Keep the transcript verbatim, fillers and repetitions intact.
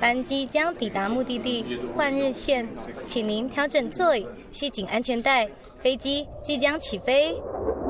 班机将抵达目的地换日线，请您调整座椅，系紧安全带，飞机即将起飞。